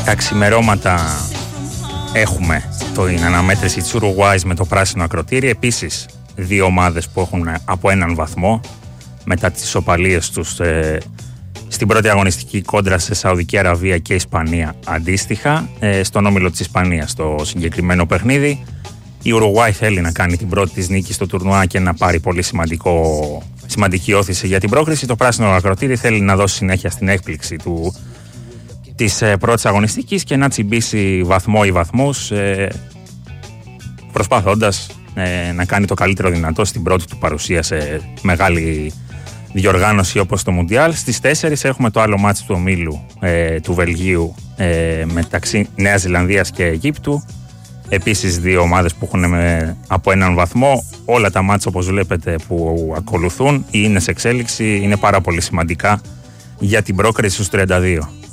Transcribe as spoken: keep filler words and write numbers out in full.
Τα ξημερώματα έχουμε την αναμέτρηση της Ουρουγουάης με το πράσινο ακροτήρι. Επίσης δύο ομάδες που έχουν από έναν βαθμό μετά τις ισοπαλίες τους ε, στην πρώτη αγωνιστική κόντρα σε Σαουδική Αραβία και Ισπανία αντίστοιχα. Ε, στον όμιλο της Ισπανίας στο συγκεκριμένο παιχνίδι η Ουρουγουάη θέλει να κάνει την πρώτη της νίκη στο τουρνουά και να πάρει πολύ σημαντικό, σημαντική όθηση για την πρόκριση. Το πράσινο ακροτήρι θέλει να δώσει συνέχεια στην έκπληξη του της ε, πρώτης αγωνιστικής και να τσιμπήσει βαθμό ή βαθμούς ε, προσπαθώντας ε, να κάνει το καλύτερο δυνατό στην πρώτη του παρουσία σε μεγάλη διοργάνωση όπως το Μουντιάλ. Στις τέσσερις έχουμε το άλλο μάτς του ομίλου ε, του Βελγίου ε, μεταξύ Νέας Ζηλανδίας και Αιγύπτου. Επίσης δύο ομάδες που έχουν με, από έναν βαθμό. Όλα τα μάτς όπως βλέπετε που ακολουθούν ή είναι σε εξέλιξη είναι πάρα πολύ σημαντικά για την πρόκριση στους τριάντα δύο.